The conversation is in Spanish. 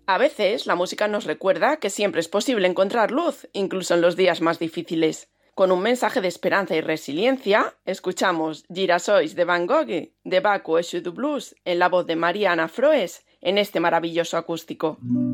A veces la música nos recuerda que siempre es posible encontrar luz, incluso en los días más difíciles. Con un mensaje de esperanza y resiliencia, escuchamos Girasols de Van Gogh, de Baco e Xudu Blues, en la voz de Mariana Froes, en este maravilloso acústico.